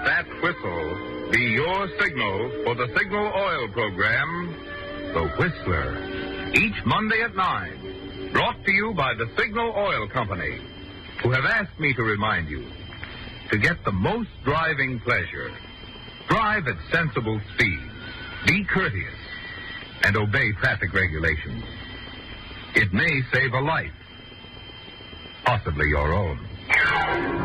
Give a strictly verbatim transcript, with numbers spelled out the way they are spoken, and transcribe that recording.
that whistle be your signal for the Signal Oil program, The Whistler. Each Monday at nine. Brought to you by the Signal Oil Company, who have asked me to remind you to get the most driving pleasure. Drive at sensible speeds. Be courteous and obey traffic regulations. It may save a life, possibly your own.